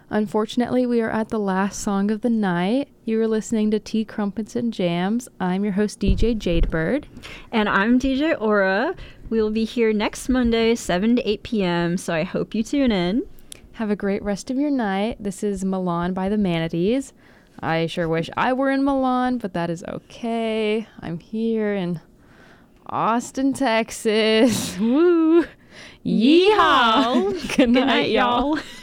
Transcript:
Unfortunately, we are at the last song of the night. You are listening to Tea, Crumpets, and Jams. I'm your host, DJ Jadebird. And I'm DJ Aura. We will be here next Monday, 7 to 8 p.m., so I hope you tune in. Have a great rest of your night. This is Milan by the Manatees. I sure wish I were in Milan, but that is okay. I'm here in Austin, Texas. Woo! Yeehaw! Good night, y'all.